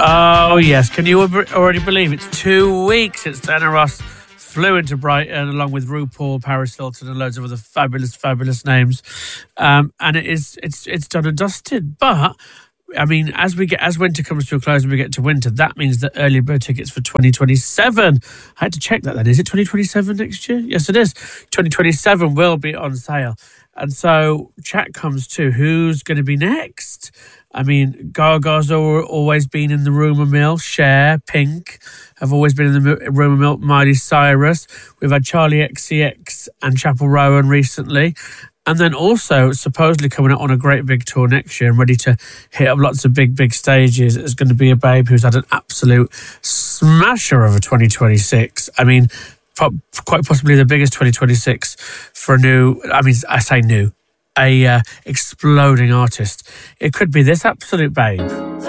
Oh, yes. Can you already believe it's 2 weeks since Diana Ross flew into Brighton along with RuPaul, Paris Hilton and loads of other fabulous names. And it's done and dusted. But I mean, as winter comes to a close and we get to winter, that means that early bird tickets for 2027. I had to check that then. Is it 2027 next year? Yes, it is. 2027 will be on sale. And so chat comes to who's going to be next. I mean, Gaga's always been in the rumour mill. Cher, Pink have always been in the rumour mill. Miley Cyrus. We've had Charlie XCX and Chappell Rowan recently. And then also supposedly coming out on a great big tour next year and ready to hit up lots of big stages is going to be a babe who's had an absolute smasher of a 2026. I mean, quite possibly the biggest 2026 for a exploding artist. It could be this absolute babe.